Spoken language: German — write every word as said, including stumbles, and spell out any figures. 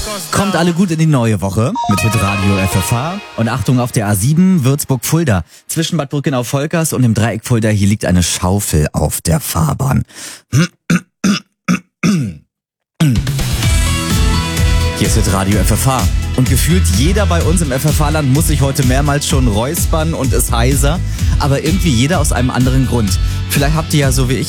Kommt alle gut in die neue Woche mit Hitradio F F H. Und Achtung auf der A sieben Würzburg-Fulda. Zwischen Bad Brückenau-Volkers und dem Dreieck Fulda, hier liegt eine Schaufel auf der Fahrbahn. Hier ist Hitradio F F H. Und gefühlt jeder bei uns im F F H-Land muss sich heute mehrmals schon räuspern und ist heiser. Aber irgendwie jeder aus einem anderen Grund. Vielleicht habt ihr ja so wie ich